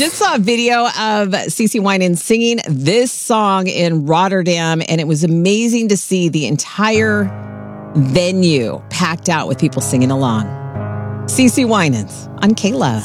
Just saw a video of CeCe Winans singing this song in Rotterdam, and it was amazing to see the entire venue packed out with people singing along. CeCe Winans on K-Love.